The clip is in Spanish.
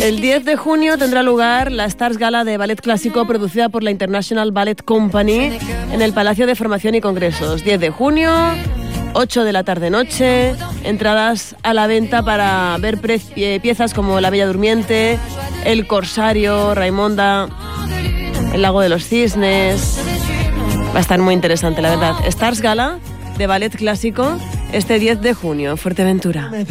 El 10 de junio tendrá lugar la Stars Gala de Ballet Clásico producida por la International Ballet Company en el Palacio de Formación y Congresos. 10 de junio, 8 de la tarde-noche, entradas a la venta para ver piezas como La Bella Durmiente, El Corsario, Raimonda, El Lago de los Cisnes. Va a estar muy interesante, la verdad. Stars Gala de Ballet Clásico este 10 de junio en Fuerteventura.